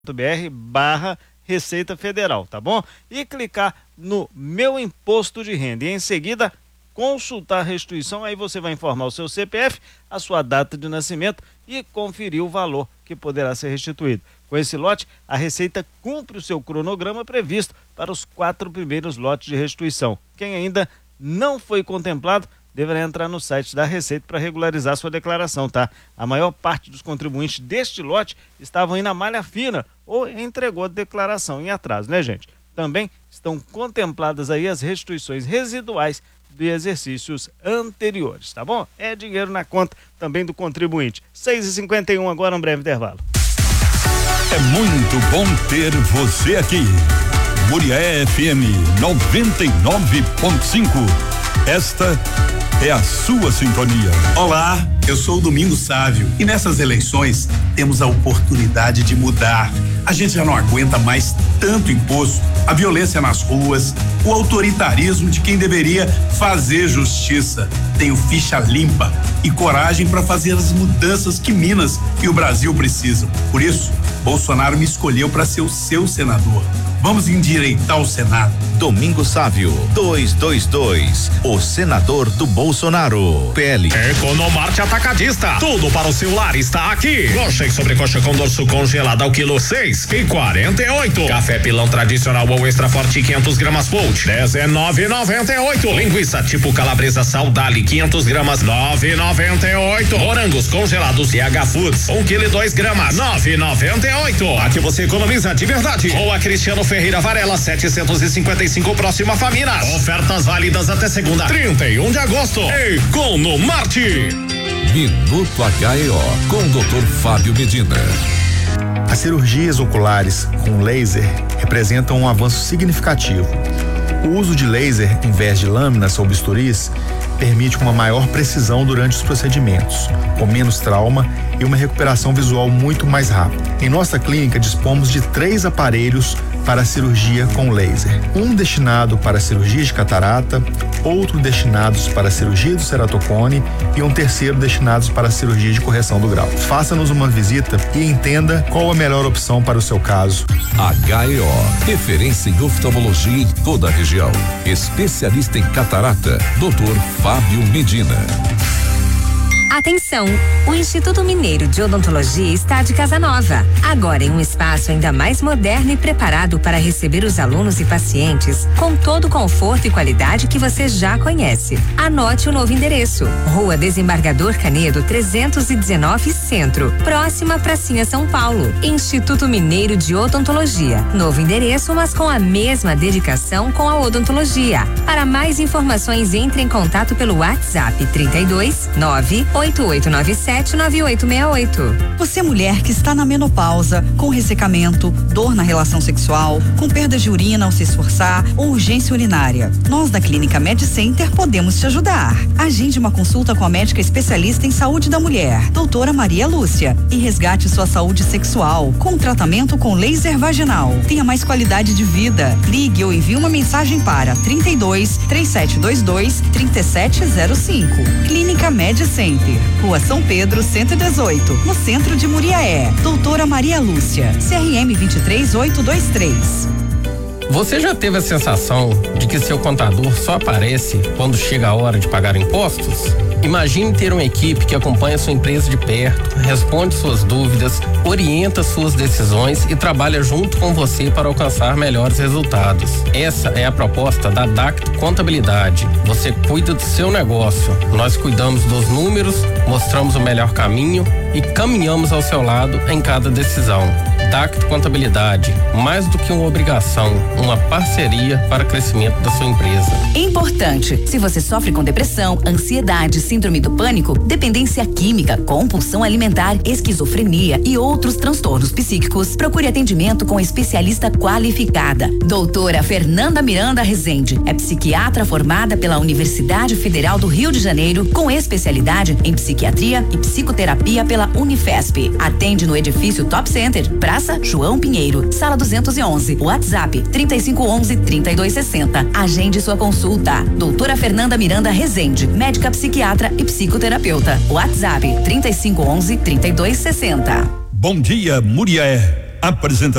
Receita Federal, tá bom? E clicar no Meu Imposto de Renda e em seguida consultar a restituição, aí você vai informar o seu CPF, a sua data de nascimento e conferir o valor que poderá ser restituído. Com esse lote, a Receita cumpre o seu cronograma previsto para os 4 primeiros lotes de restituição. Quem ainda não foi contemplado deverá entrar no site da Receita para regularizar sua declaração, tá? A maior parte dos contribuintes deste lote estavam aí na malha fina ou entregou a declaração em atraso, né, gente? Também estão contempladas aí as restituições residuais de exercícios anteriores, tá bom? É dinheiro na conta também do contribuinte. 6h51 agora, um breve intervalo. É muito bom ter você aqui. Murié FM 99.5. Esta é a sua sintonia. Olá, eu sou o Domingos Sávio e nessas eleições temos a oportunidade de mudar. A gente já não aguenta mais tanto imposto, a violência nas ruas, o autoritarismo de quem deveria fazer justiça. Tenho ficha limpa e coragem para fazer as mudanças que Minas e o Brasil precisam. Por isso, Bolsonaro me escolheu para ser o seu senador. Vamos endireitar o Senado. Domingos Sávio, 222, o senador do Bolsonaro. PL. Economarte Atacadista. Tudo para o seu lar está aqui. Coxa e sobrecoxa com dorso congelado ao quilo 6,48. Café pilão tradicional ou extra forte 500 gramas Volt, 19,98. Linguiça tipo calabresa Saudale 500 gramas, 9,98. Morangos congelados CH Foods 1 kg e 2 gramas, 9,98. Aqui você economiza de verdade. Rua Cristiano Ferreira Varela 755, próxima Faminas. Ofertas válidas até segunda, 31 de agosto. Economarte. Minuto HEO com o Dr. Fábio Medina. As cirurgias oculares com laser representam um avanço significativo. O uso de laser em vez de lâminas ou bisturis permite uma maior precisão durante os procedimentos, com menos trauma e uma recuperação visual muito mais rápida. Em nossa clínica dispomos de 3 aparelhos para cirurgia com laser. Um destinado para cirurgia de catarata, outro destinados para cirurgia do ceratocone e um terceiro destinados para cirurgia de correção do grau. Faça-nos uma visita e entenda qual a melhor opção para o seu caso. HEO, referência em oftalmologia em toda a região. Especialista em catarata, Dr. Fábio Medina. Atenção! O Instituto Mineiro de Odontologia está de casa nova. Agora em um espaço ainda mais moderno e preparado para receber os alunos e pacientes com todo o conforto e qualidade que você já conhece. Anote o novo endereço: Rua Desembargador Canedo 319 Centro, próxima Pracinha São Paulo. Instituto Mineiro de Odontologia. Novo endereço, mas com a mesma dedicação com a odontologia. Para mais informações, entre em contato pelo WhatsApp 32 988979868. Você, mulher que está na menopausa, com ressecamento, dor na relação sexual, com perda de urina ao se esforçar ou urgência urinária, nós da Clínica Med Center podemos te ajudar. Agende uma consulta com a médica especialista em saúde da mulher, doutora Maria Lúcia, e resgate sua saúde sexual com tratamento com laser vaginal. Tenha mais qualidade de vida. Ligue ou envie uma mensagem para 32 3722 3705. Clínica Med Center, Rua São Pedro 118, no centro de Muriaé. Doutora Maria Lúcia, CRM 23823. Você já teve a sensação de que seu contador só aparece quando chega a hora de pagar impostos? Imagine ter uma equipe que acompanha sua empresa de perto, responde suas dúvidas, orienta suas decisões e trabalha junto com você para alcançar melhores resultados. Essa é a proposta da Dacto Contabilidade. Você cuida do seu negócio, nós cuidamos dos números, mostramos o melhor caminho e caminhamos ao seu lado em cada decisão. Dacto Contabilidade, mais do que uma obrigação, uma parceria para o crescimento da sua empresa. Importante, se você sofre com depressão, ansiedade, síndrome do pânico, dependência química, compulsão alimentar, esquizofrenia e outros transtornos psíquicos, procure atendimento com especialista qualificada. Doutora Fernanda Miranda Rezende é psiquiatra formada pela Universidade Federal do Rio de Janeiro, com especialidade em psiquiatria e psicoterapia pela Unifesp. Atende no edifício Top Center, Praça João Pinheiro, Sala 211, WhatsApp 3511-3260. Agende sua consulta. Doutora Fernanda Miranda Rezende, médica psiquiatra e psicoterapeuta. WhatsApp 3511-3260. Bom dia, Muriaé. Apresentação